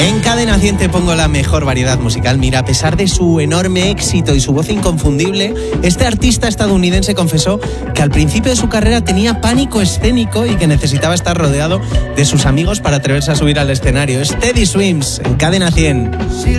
En Cadena 100 te pongo la mejor variedad musical. Mira, a pesar de su enorme éxito y su voz inconfundible, este artista estadounidense confesó que al principio de su carrera tenía pánico escénico y que necesitaba estar rodeado de sus amigos para atreverse a subir al escenario. Es Teddy Swims en Cadena 100.